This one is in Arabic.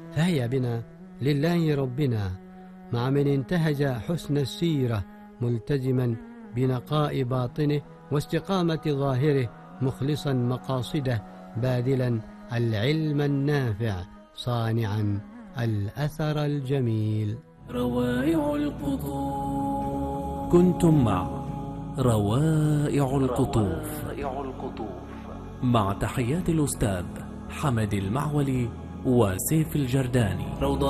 فهيا بنا لله ربنا مع من انتهج حسن السيرة، ملتزما بنقاء باطنه واستقامة ظاهره، مخلصا مقاصده، باذلا العلم النافع، صانعا الأثر الجميل. روائع القطوف. كنتم مع روائع القطوف مع تحيات الأستاذ حمد المعولي وسيف الجرداني.